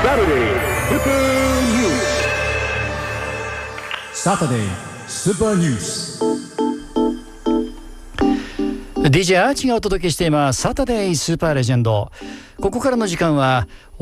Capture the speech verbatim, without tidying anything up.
サタデースーパーニュース。 ディージェー アーチがお届けしていますサタデースーパーレジェンド。ここからの時間は